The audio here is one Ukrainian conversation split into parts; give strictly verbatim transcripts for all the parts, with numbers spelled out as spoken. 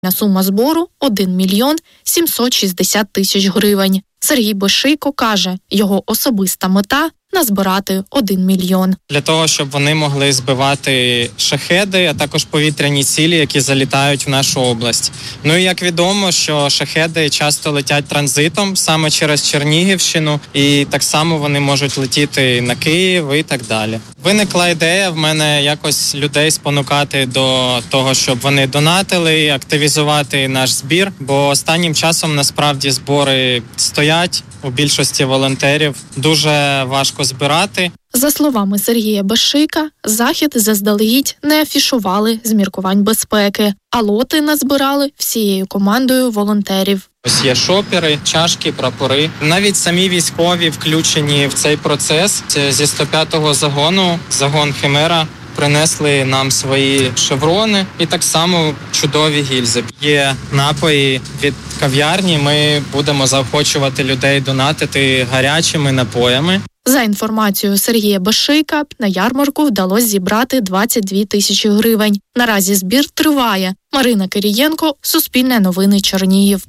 Сума збору – один мільйон сімсот шістдесят тисяч гривень. Сергій Бешийко каже, його особиста мета – назбирати один мільйон. Для того, щоб вони могли збивати шахеди, а також повітряні цілі, які залітають в нашу область. Ну і як відомо, що шахеди часто летять транзитом саме через Чернігівщину, і так само вони можуть летіти на Київ і так далі. Виникла ідея в мене якось людей спонукати до того, щоб вони донатили, активізувати наш збір, бо останнім часом насправді збори стоять у більшості волонтерів. Дуже важко збирати. За словами Сергія Бешийка, захід заздалегідь не афішували з міркувань безпеки, а лоти назбирали всією командою волонтерів. Ось є шопери, чашки, прапори. Навіть самі військові включені в цей процес. Зі сто п'ятого загону, загон Химера, принесли нам свої шеврони і так само чудові гільзи. Є напої від кав'ярні, ми будемо заохочувати людей донатити гарячими напоями. За інформацією Сергія Бешийка, на ярмарку вдалося зібрати двадцять дві тисячі гривень. Наразі збір триває. Марина Кирієнко, Суспільне новини, Чернігів.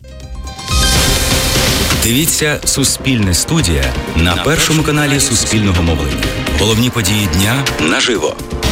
Дивіться «Суспільне студія» на першому каналі Суспільного мовлення. Головні події дня наживо.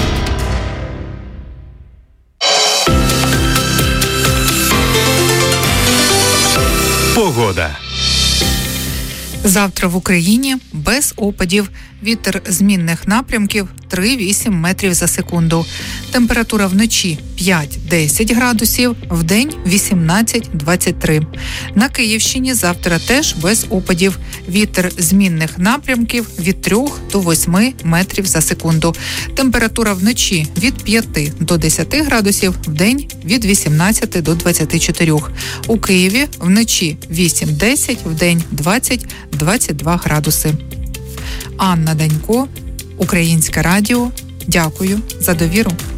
Погода. Завтра в Україні без опадів. Вітер змінних напрямків три-вісім метрів за секунду. Температура вночі п'ять-десять градусів, вдень вісімнадцять-двадцять три. На Київщині завтра теж без опадів. Вітер змінних напрямків від трьох до восьми метрів за секунду. Температура вночі від п'яти до десяти градусів, вдень від вісімнадцяти до двадцяти чотирьох. У Києві вночі вісім-десять, вдень двадцять-двадцять два градуси. Анна Данько, Українське радіо. Дякую за довіру.